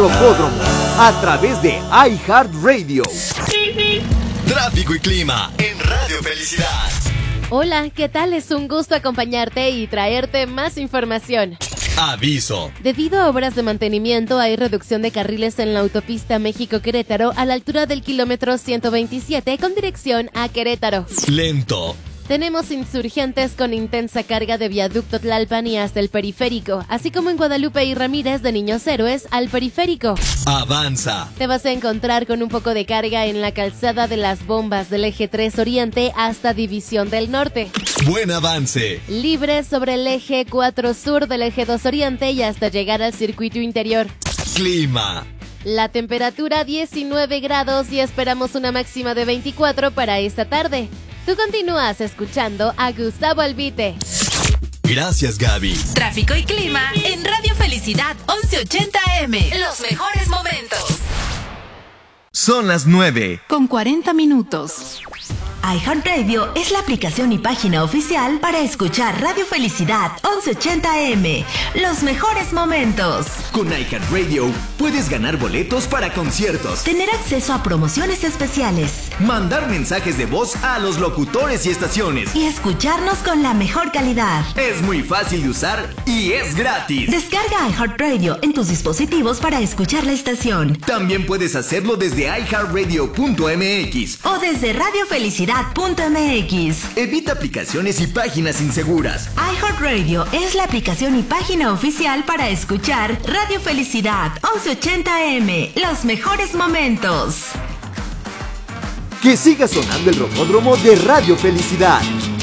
Rocódromo a través de iHeartRadio. Tráfico y clima en Radio Felicidad. Hola, ¿qué tal? Es un gusto acompañarte y traerte más información. Aviso. Debido a obras de mantenimiento, hay reducción de carriles en la autopista México-Querétaro a la altura del kilómetro 127 con dirección a Querétaro. Lento. Tenemos insurgentes con intensa carga de viaducto Tlalpan y hasta el periférico, así como en Guadalupe y Ramírez de Niños Héroes al periférico. Avanza. Te vas a encontrar con un poco de carga en la calzada de las bombas del eje 3 Oriente hasta División del Norte. Buen avance. Libre sobre el eje 4 Sur del eje 2 Oriente y hasta llegar al circuito interior. Clima. La temperatura 19 grados y esperamos una máxima de 24 para esta tarde. Tú continúas escuchando a Gustavo Albite. Gracias, Gaby. Tráfico y clima en Radio Felicidad 1180 AM. Los mejores momentos. Son las 9:40. iHeartRadio es la aplicación y página oficial para escuchar Radio Felicidad 1180 AM. Los mejores momentos. Con iHeartRadio puedes ganar boletos para conciertos, Tener acceso a promociones especiales mandar mensajes de voz a los locutores y estaciones. y escucharnos con la mejor calidad. Es muy fácil de usar y es gratis. Descarga iHeartRadio en tus dispositivos para escuchar la estación También puedes hacerlo desde iHeartRadio.mx. o desde radiofelicidad.mx. Evita aplicaciones y páginas inseguras. iHeartRadio es la aplicación y página oficial para escuchar Radio Felicidad 1180 AM. Los mejores momentos. Que siga sonando el Rocódromo de Radio Felicidad.